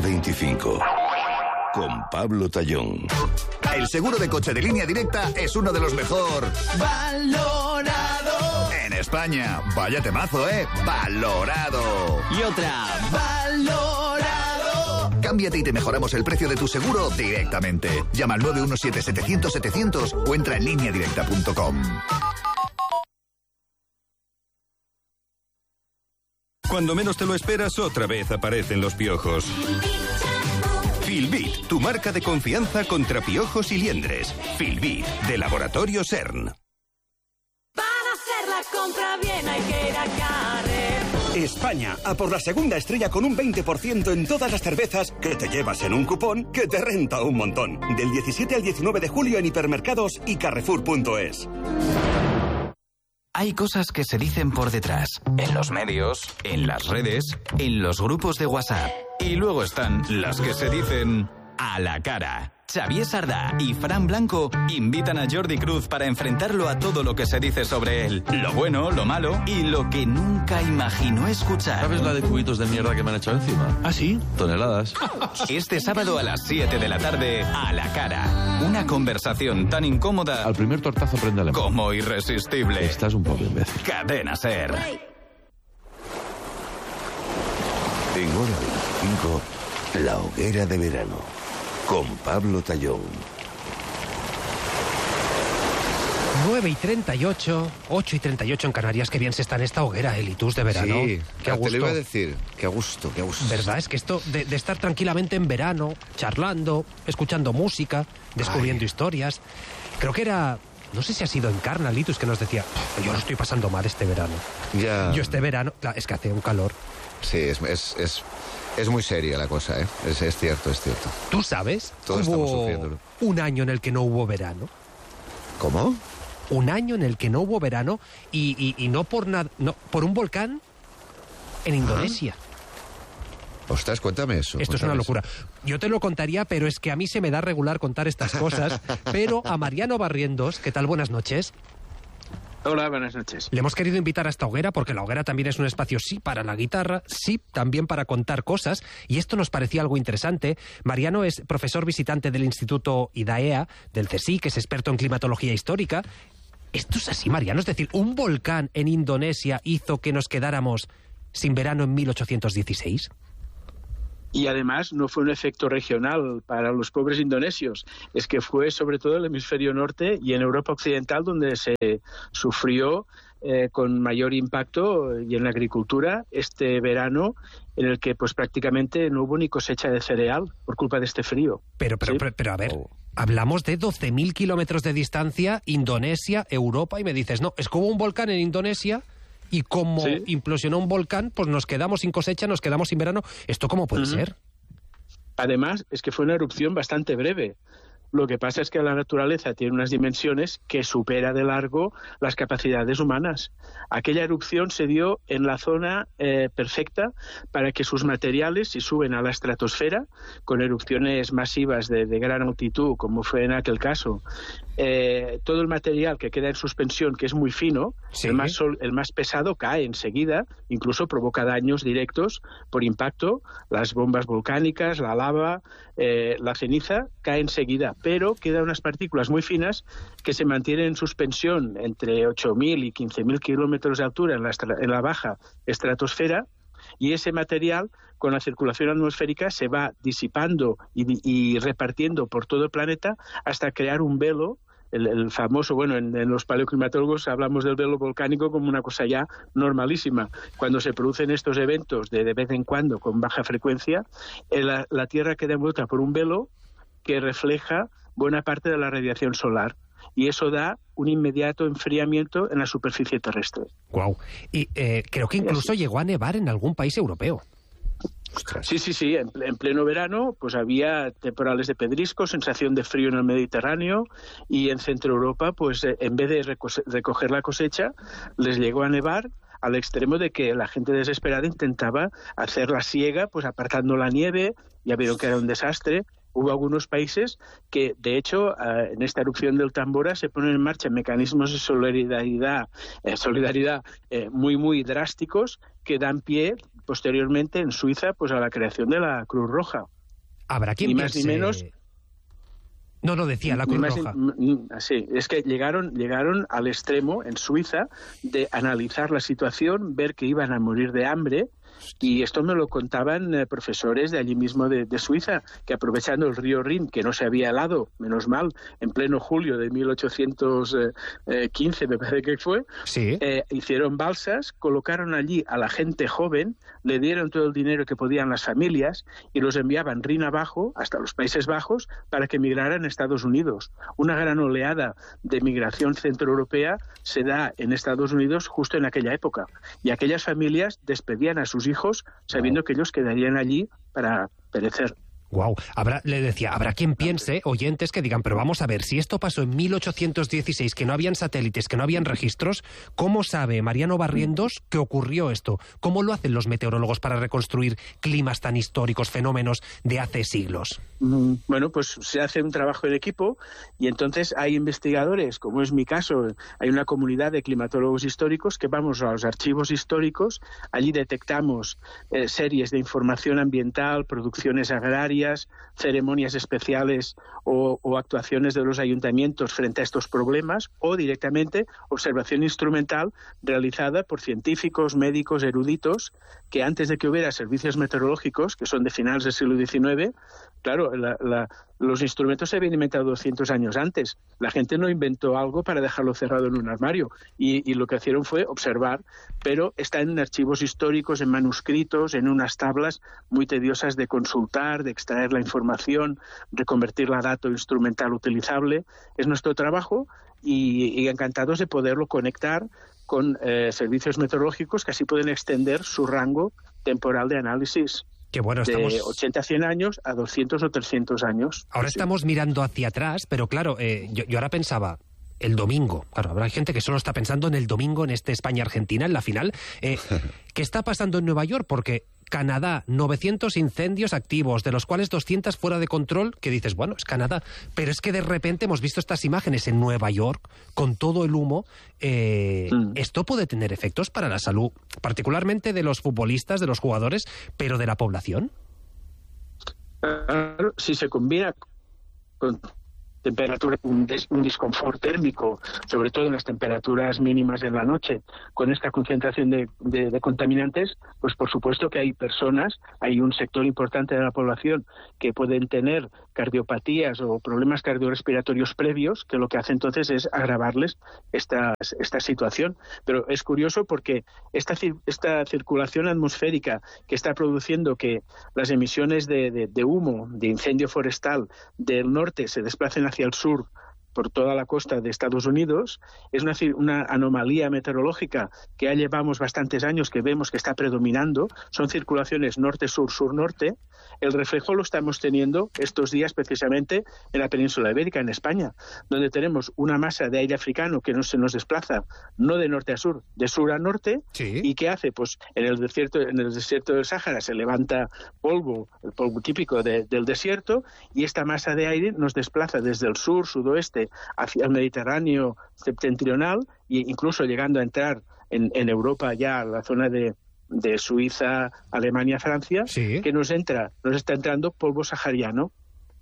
Super 25. Con Pablo Tallón. El seguro de coche de Línea Directa es uno de los mejor valorado en España. Vaya temazo, valorado. Y otra, valorado. Cámbiate y te mejoramos el precio de tu seguro directamente. Llama al 917-700-700 o entra en lineadirecta.com. Cuando menos te lo esperas, otra vez aparecen los piojos. Filbit, tu marca de confianza contra piojos y liendres. Filbit, de Laboratorio CERN. Para hacer la compra bien hay que ir a Carrefour. España, a por la segunda estrella con un 20% en todas las cervezas que te llevas en un cupón que te renta un montón. Del 17 al 19 de julio en hipermercados y carrefour.es. Hay cosas que se dicen por detrás, en los medios, en las redes, en los grupos de WhatsApp. Y luego están las que se dicen a la cara. Xavier Sardá y Fran Blanco invitan a Jordi Cruz para enfrentarlo a todo lo que se dice sobre él. Lo bueno, lo malo y lo que nunca imaginó escuchar. ¿Sabes la de cubitos de mierda que me han echado encima? ¿Ah, sí? Toneladas. Este sábado a las 7 de la tarde, a la cara. Una conversación tan incómoda... Al primer tortazo prende la mano. Como irresistible. Estás un poco imbécil. Cadena SER. En Hora 25, La Hoguera de Verano. Con Pablo Tallón. 9:38, 8:38 en Canarias. Qué bien se está en esta hoguera, Elitus de verano. Sí, qué gusto. te lo iba a decir. Qué gusto, qué gusto. ¿Verdad? Es que esto de estar tranquilamente en verano, charlando, escuchando música, descubriendo historias. Creo que era... No sé si ha sido Encarna, Elitus, que nos decía, yo lo estoy pasando mal este verano. Ya. Yo este verano... Claro, es que hace un calor. Sí, es muy seria la cosa, ¿eh? Es cierto, es cierto. ¿Tú sabes? Todos estamos Hubo sufriéndolo. un año en el que no hubo verano. ¿Cómo? Un año en el que no hubo verano y no por nada, no, por un volcán en Indonesia. Ostras, cuéntame eso. Esto es una locura. Yo te lo contaría, pero es que a mí se me da regular contar estas cosas. Pero a Mariano Barrientos, ¿qué tal? Buenas noches. Hola, buenas noches. Le hemos querido invitar a esta hoguera porque la hoguera también es un espacio, sí, para la guitarra, sí, también para contar cosas, y esto nos parecía algo interesante. Mariano es profesor visitante del Instituto IDAEA, del CSIC, que es experto en climatología histórica. ¿Esto es así, Mariano? Es decir, ¿un volcán en Indonesia hizo que nos quedáramos sin verano en 1816? Y además no fue un efecto regional para los pobres indonesios, es que fue sobre todo en el hemisferio norte y en Europa occidental donde se sufrió con mayor impacto y en la agricultura este verano en el que pues prácticamente no hubo ni cosecha de cereal por culpa de este frío. Pero a ver, hablamos de 12.000 kilómetros de distancia, Indonesia, Europa, y me dices, no, es que hubo un volcán en Indonesia... Y como implosionó un volcán, pues nos quedamos sin cosecha, nos quedamos sin verano. ¿Esto cómo puede ser? Además, es que fue una erupción bastante breve. Lo que pasa es que la naturaleza tiene unas dimensiones que supera de largo las capacidades humanas. Aquella erupción se dio en la zona perfecta para que sus materiales, si suben a la estratosfera, con erupciones masivas de gran altitud, como fue en aquel caso, todo el material que queda en suspensión, que es muy fino, sí, el más pesado cae enseguida, incluso provoca daños directos por impacto. Las bombas volcánicas, la lava, la ceniza cae enseguida, pero quedan unas partículas muy finas que se mantienen en suspensión entre 8.000 y 15.000 kilómetros de altura en la baja estratosfera, y ese material con la circulación atmosférica se va disipando y repartiendo por todo el planeta hasta crear un velo, el famoso, bueno, en los paleoclimatólogos hablamos del velo volcánico como una cosa ya normalísima. Cuando se producen estos eventos de vez en cuando con baja frecuencia, la Tierra queda envuelta por un velo que refleja buena parte de la radiación solar, y eso da un inmediato enfriamiento en la superficie terrestre. Guau. Y creo que incluso llegó a nevar en algún país europeo. Ostras. Sí. En pleno verano pues había temporales de pedrisco, sensación de frío en el Mediterráneo, y en Centro Europa pues en vez de recoger la cosecha les llegó a nevar al extremo de que la gente desesperada intentaba hacer la siega pues apartando la nieve. Ya vieron que era un desastre. Hubo algunos países que, de hecho, en esta erupción del Tambora se ponen en marcha mecanismos de solidaridad muy, muy drásticos que dan pie posteriormente en Suiza pues a la creación de la Cruz Roja. Habrá quien ni más piense... ni menos. No, decía la Cruz Roja. Sí, es que llegaron al extremo en Suiza de analizar la situación, ver que iban a morir de hambre. Y esto me lo contaban profesores de allí mismo de Suiza, que aprovechando el río Rin, que no se había helado, menos mal, en pleno julio de 1815, me parece que fue, sí. Hicieron balsas, colocaron allí a la gente joven, le dieron todo el dinero que podían las familias y los enviaban Rin abajo, hasta los Países Bajos, para que emigraran a Estados Unidos. Una gran oleada de migración centroeuropea se da en Estados Unidos justo en aquella época. Y aquellas familias despedían a sus hijos sabiendo que ellos quedarían allí para perecer. Wow, habrá quien piense, oyentes, que digan, pero vamos a ver, si esto pasó en 1816, que no habían satélites, que no habían registros, ¿cómo sabe Mariano Barrientos que ocurrió esto? ¿Cómo lo hacen los meteorólogos para reconstruir climas tan históricos, fenómenos de hace siglos? Bueno, pues se hace un trabajo en equipo y entonces hay investigadores, como es mi caso, hay una comunidad de climatólogos históricos que vamos a los archivos históricos, allí detectamos series de información ambiental, producciones agrarias, ceremonias especiales o actuaciones de los ayuntamientos frente a estos problemas, o directamente observación instrumental realizada por científicos, médicos, eruditos, que antes de que hubiera servicios meteorológicos, que son de finales del siglo XIX, claro, los instrumentos se habían inventado 200 años antes. La gente no inventó algo para dejarlo cerrado en un armario y lo que hicieron fue observar, pero está en archivos históricos, en manuscritos, en unas tablas muy tediosas de consultar, de extraer la información, de convertirla a dato instrumental utilizable. Es nuestro trabajo y encantados de poderlo conectar con servicios meteorológicos que así pueden extender su rango temporal de análisis. Que bueno, de 80 a 100 años a 200 o 300 años. Ahora estamos mirando hacia atrás, pero claro, yo ahora pensaba, el domingo, claro, habrá gente que solo está pensando en el domingo, en este España-Argentina, en la final. ¿Qué está pasando en Nueva York? Porque Canadá, 900 incendios activos, de los cuales 200 fuera de control, que dices, bueno, es Canadá, pero es que de repente hemos visto estas imágenes en Nueva York, con todo el humo. Esto puede tener efectos para la salud, particularmente de los futbolistas, de los jugadores, pero de la población. Si se combina con temperatura, un disconfort térmico, sobre todo en las temperaturas mínimas de la noche, con esta concentración de contaminantes, pues por supuesto que hay personas, hay un sector importante de la población que pueden tener cardiopatías o problemas cardiorrespiratorios previos, que lo que hace entonces es agravarles esta situación. Pero es curioso porque esta circulación atmosférica que está produciendo que las emisiones de humo, de incendio forestal del norte se desplacen hacia el sur por toda la costa de Estados Unidos, es una anomalía meteorológica que ya llevamos bastantes años que vemos que está predominando, son circulaciones norte-sur, sur-norte. El reflejo lo estamos teniendo estos días precisamente en la península ibérica, en España, donde tenemos una masa de aire africano que no se nos desplaza, no de norte a sur, de sur a norte. Sí. ¿Y qué hace? Pues en el desierto del Sáhara se levanta polvo, el polvo típico del desierto, y esta masa de aire nos desplaza desde el sur, sudoeste, hacia el Mediterráneo septentrional, e incluso llegando a entrar en Europa ya a la zona de Suiza, Alemania, Francia, sí, que nos está entrando polvo sahariano,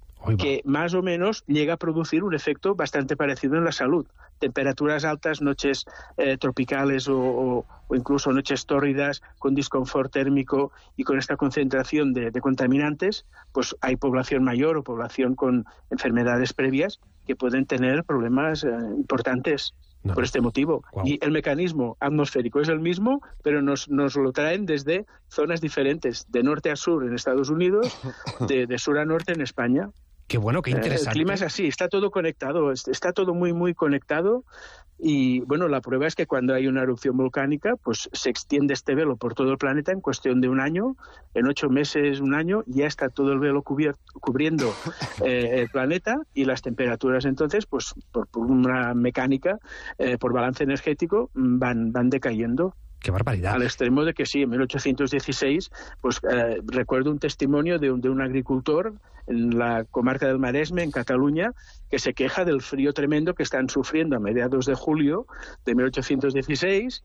que más o menos llega a producir un efecto bastante parecido en la salud. Temperaturas altas, noches tropicales o incluso noches tórridas, con disconfort térmico y con esta concentración de contaminantes, pues hay población mayor o población con enfermedades previas que pueden tener problemas importantes. Por este motivo. Wow. Y el mecanismo atmosférico es el mismo, pero nos lo traen desde zonas diferentes, de norte a sur en Estados Unidos, de sur a norte en España. Qué bueno, qué interesante. El clima es así, está todo conectado, está todo muy, muy conectado. Y bueno, la prueba es que cuando hay una erupción volcánica, pues se extiende este velo por todo el planeta en cuestión de un año, en 8 meses, un año, ya está todo el velo cubriendo el planeta, y las temperaturas entonces, pues por una mecánica, por balance energético, van decayendo. ¡Qué barbaridad! Al extremo de que sí, en 1816, pues recuerdo un testimonio de un agricultor en la comarca del Maresme, en Cataluña, que se queja del frío tremendo que están sufriendo a mediados de julio de 1816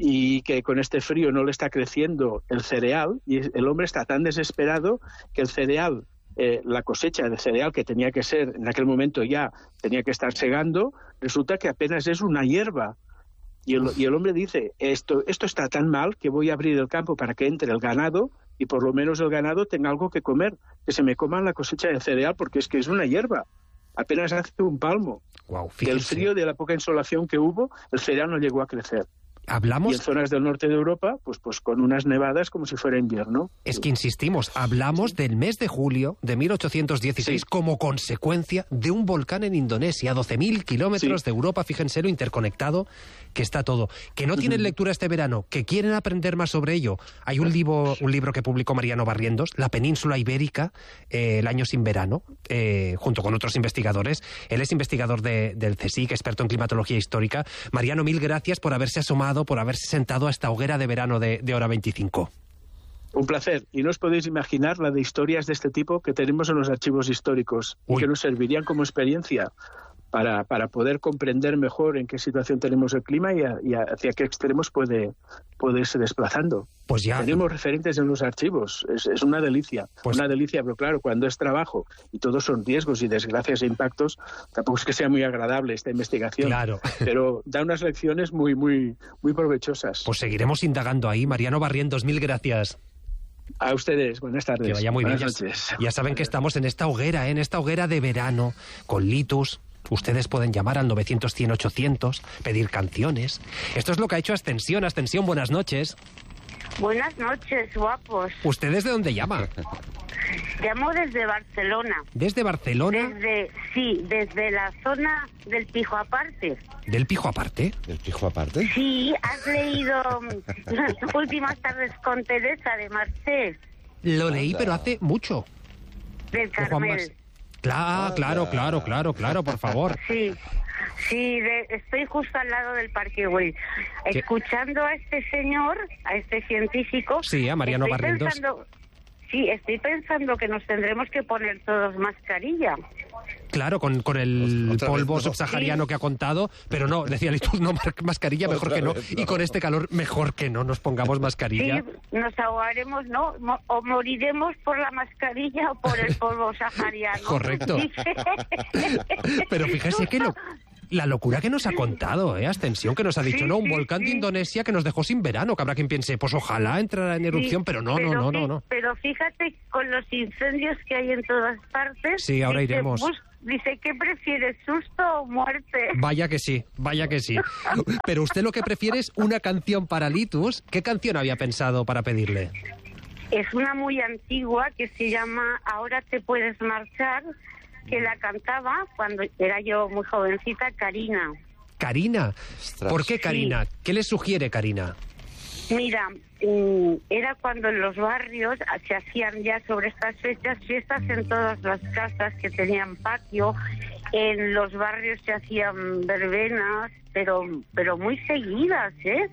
y que con este frío no le está creciendo el cereal y el hombre está tan desesperado que el cereal, la cosecha de cereal que tenía que ser, en aquel momento ya tenía que estar segando, resulta que apenas es una hierba. Y el hombre dice, esto está tan mal que voy a abrir el campo para que entre el ganado y por lo menos el ganado tenga algo que comer, que se me coman la cosecha de cereal porque es que es una hierba. Apenas hace un palmo. Wow, del frío, de la poca insolación que hubo, el cereal no llegó a crecer. Hablamos... Y en zonas del norte de Europa, pues con unas nevadas como si fuera invierno. Es que insistimos, hablamos del mes de julio de 1816 como consecuencia de un volcán en Indonesia, 12.000 kilómetros de Europa, fíjense lo interconectado que está todo. Que no tienen lectura este verano, que quieren aprender más sobre ello. Hay un libro que publicó Mariano Barrientos, La península ibérica, el año sin verano, junto con otros investigadores. Él es investigador del CSIC, experto en climatología histórica. Mariano, mil gracias por haberse asomado, por haberse sentado a esta hoguera de verano de Hora 25. Un placer. Y no os podéis imaginar la de historias de este tipo que tenemos en los archivos históricos y que nos servirían como experiencia para poder comprender mejor en qué situación tenemos el clima y hacia qué extremos puede irse desplazando. Pues ya tenemos referentes en los archivos. Es una delicia. Una delicia, pero claro, cuando es trabajo y todos son riesgos y desgracias e impactos, tampoco es que sea muy agradable esta investigación. Claro. Pero da unas lecciones muy, muy, muy provechosas. Pues seguiremos indagando ahí. Mariano Barrientos, mil gracias. A ustedes, buenas tardes. Que vaya muy bien. Buenas noches. Ya saben que estamos en esta hoguera de verano, con Litus. Ustedes pueden llamar al 900-100-800, pedir canciones. Esto es lo que ha hecho Ascensión. Ascensión, buenas noches. Buenas noches, guapos. ¿Ustedes de dónde llama? Llamo desde Barcelona. ¿Desde Barcelona? Desde la zona del Pijo Aparte. ¿Del Pijo Aparte? ¿Del Pijo Aparte? Sí, has leído Las últimas tardes con Teresa de Marcé. Lo leí, pero hace mucho. Del Carmel. Claro, por favor. Sí, estoy justo al lado del Parque Güell, escuchando a este señor, a este científico. Sí, a Mariano Barrientos. Estoy pensando que nos tendremos que poner todos mascarilla. Claro, con el polvo subsahariano que ha contado, pero no, decía Litus, no, mascarilla mejor que no, y con este calor mejor que no nos pongamos mascarilla. Sí, nos ahogaremos, ¿no? O moriremos por la mascarilla o por el polvo sahariano. Correcto. Pero fíjese que la locura que nos ha contado, Ascensión, que nos ha dicho, un volcán de Indonesia que nos dejó sin verano, que habrá quien piense, pues ojalá entrara en erupción, pero no. Pero fíjate, con los incendios que hay en todas partes... Sí, ahora iremos. Dice, ¿qué prefieres, susto o muerte? Vaya que sí. Pero usted lo que prefiere es una canción para Litus. ¿Qué canción había pensado para pedirle? Es una muy antigua que se llama Ahora te puedes marchar, que la cantaba cuando era yo muy jovencita, Karina. ¿Karina? ¿Por qué Karina? Sí. ¿Qué le sugiere Karina? Mira, era cuando en los barrios se hacían ya sobre estas fechas fiestas en todas las casas que tenían patio. En los barrios se hacían verbenas, pero muy seguidas,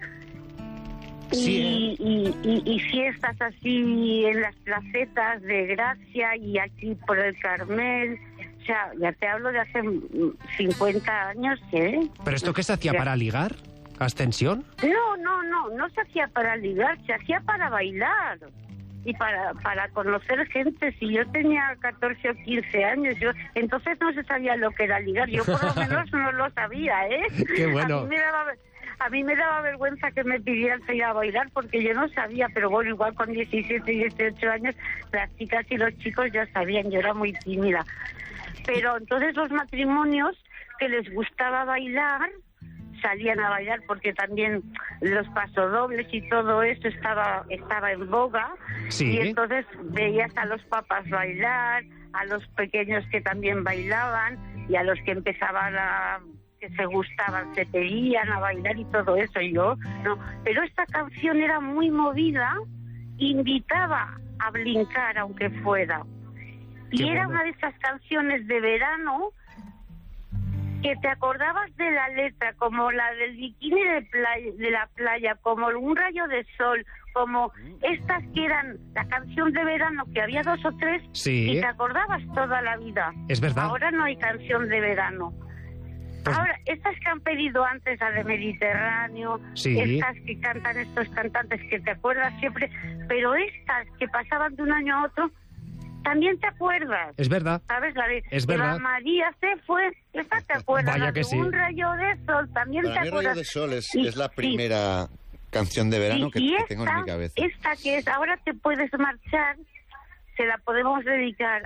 Sí, y fiestas así en las placetas de Gracia y aquí por el Carmel. O sea, ya te hablo de hace 50 años, ¿Pero esto qué se hacía para ligar? ¿Ascensión? No se hacía para ligar, se hacía para bailar y para conocer gente. Si yo tenía 14 o 15 años, entonces no se sabía lo que era ligar. Yo por lo menos no lo sabía, Qué bueno. A mí me daba vergüenza que me pidieran salir a bailar porque yo no sabía, pero bueno, igual con 17 y 18 años las chicas y los chicos ya sabían, yo era muy tímida. Pero entonces los matrimonios que les gustaba bailar salían a bailar porque también los pasodobles y todo eso estaba en boga. Sí. Y entonces veías a los papás bailar, a los pequeños que también bailaban y a los que empezaban que se gustaban, se pedían a bailar y todo eso. Y yo, no. Pero esta canción era muy movida, invitaba a brincar aunque fuera. Y era una de esas canciones de verano que te acordabas de la letra, como la del bikini de la playa, como un rayo de sol, como estas que eran la canción de verano, que había 2 o 3, Sí. y te acordabas toda la vida. Es verdad. Ahora no hay canción de verano. Pues- Ahora, estas que han pedido antes, la de Mediterráneo, Sí. estas que cantan estos cantantes que te acuerdas siempre, pero estas que pasaban de un año a otro, también te acuerdas. Es verdad. ¿Sabes? La de Es verdad. Eva María se fue, esta te acuerdas. Vaya La que de sí. Un rayo de sol, también Para te mí acuerdas. Rayo de Sol es Y- la sí. primera canción de verano que tengo en mi cabeza. Esta que es Ahora te puedes marchar, se la podemos dedicar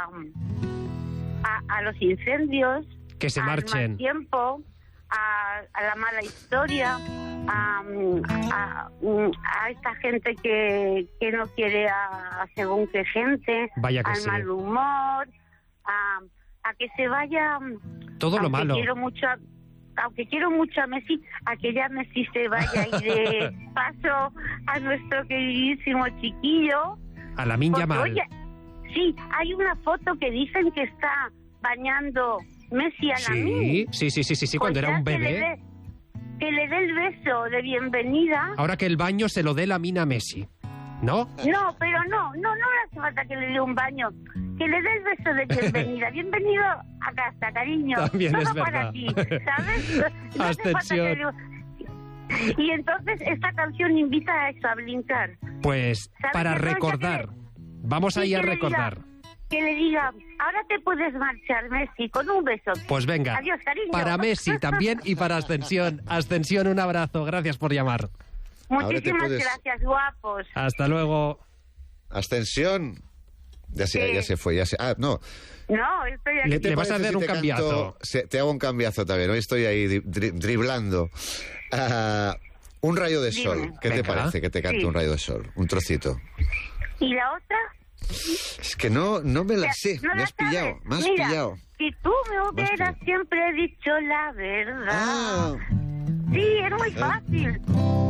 a los incendios, Que se al marchen. mal tiempo, a la mala historia, a esta gente que no quiere a según qué gente, Vaya que al sí. mal humor, a que se vaya. Todo lo aunque malo. Aunque quiero mucho a Messi, a que ya Messi se vaya y de paso a nuestro queridísimo chiquillo. A la Lamine Porque, Yamal. oye, sí, hay una foto que dicen que está bañando Messi a Lamine. Sí, cuando era un bebé. Que le dé el beso de bienvenida. Ahora que el baño se lo dé Lamine a Messi, ¿no? No, pero no le hace falta que le dé un baño. Que le dé el beso de bienvenida. Bienvenido a casa, cariño. También Todo es para verdad. ti, ¿sabes? No hace falta que le- Y entonces esta canción invita a eso, a brincar. Pues ¿Sabes para qué, Concha? recordar. Vamos Sí, ahí a que le recordar. Que le diga, ahora te puedes marchar, Messi, con un beso. Pues venga. Adiós, cariño. Para Messi también y para Ascensión. Ascensión, un abrazo. Gracias por llamar. Muchísimas puedes- gracias, guapos. Hasta luego. Ascensión. Ya Sí. se fue, ya se... Ah, no. No, estoy aquí. Le vas a hacer un cambiazo. Te hago un cambiazo también. Hoy estoy ahí driblando. Un rayo de Dime. sol. ¿Qué te Venga. parece que te cante Sí. un rayo de sol? Un trocito. ¿Y la otra? Es que no me la sé. ¿No Me la has pillado. sabes? Me has Mira, pillado. si tú me hubieras siempre dicho la verdad. Ah. Sí, es muy fácil.